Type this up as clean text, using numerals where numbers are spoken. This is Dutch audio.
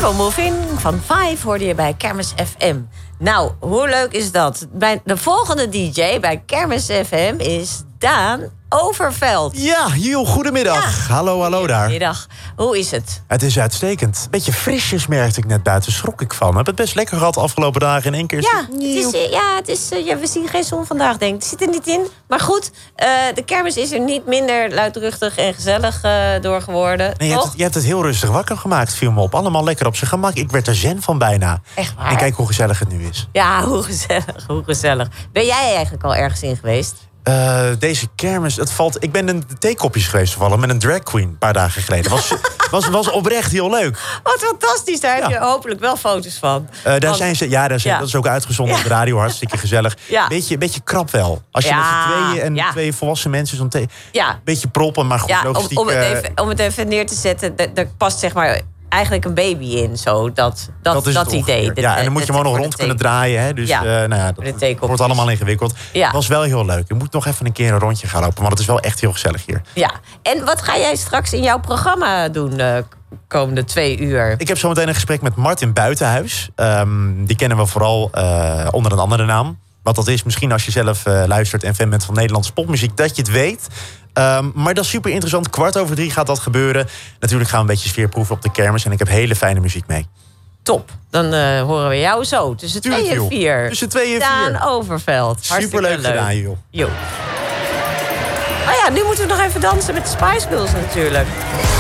Double Moving van 5 hoorde je bij Kermis FM. Nou, hoe leuk is dat? De volgende DJ bij Kermis FM is Daan Overveld. Ja, Giel, goedemiddag. Ja. Hallo daar. Goedemiddag. Hoe is het? Het is uitstekend. Beetje frisjes merkte ik net buiten, schrok ik van. Ik heb het best lekker gehad de afgelopen dagen. In één keer we zien geen zon vandaag, denk ik. Het zit er niet in. Maar goed, de kermis is er niet minder luidruchtig en gezellig door geworden. Nee, je hebt het heel rustig wakker gemaakt, viel me op. Allemaal lekker op zijn gemak. Ik werd er zen van bijna. Echt waar? En kijk hoe gezellig het nu is. Ja, hoe gezellig. Ben jij eigenlijk al ergens in geweest? Deze kermis, ik ben in de theekopjes geweest toevallig met een drag queen een paar dagen geleden. Was oprecht heel leuk. Wat fantastisch, daar heb je hopelijk wel foto's van. Dat is ook uitgezonden op de radio, hartstikke gezellig. Ja. Beetje krap wel. Als je met z'n tweeën en twee volwassen mensen zo'n beetje proppen, maar goed, logistiek. Om het even neer te zetten, daar past zeg maar eigenlijk een baby in, zo dat idee. En dan moet je hem ook nog rond kunnen draaien. Hè? Dus dat wordt allemaal ingewikkeld. Ja. Het was wel heel leuk. Je moet nog even een keer een rondje gaan lopen, want het is wel echt heel gezellig hier. Ja. En wat ga jij straks in jouw programma doen de komende 2 uur? Ik heb zometeen een gesprek met Martin Buitenhuis. Die kennen we vooral onder een andere naam. Wat dat is, misschien als je zelf luistert en fan bent van Nederlandse popmuziek, dat je het weet. Maar dat is super interessant. 2:15 gaat dat gebeuren. Natuurlijk gaan we een beetje sfeer proeven op de kermis. En ik heb hele fijne muziek mee. Top. Dan horen we jou zo. Tussen 2 en 4. Tussen 2 en 4. Daan Overveld. Superleuk gedaan, joh. Oh ja, nu moeten we nog even dansen met de Spice Girls natuurlijk.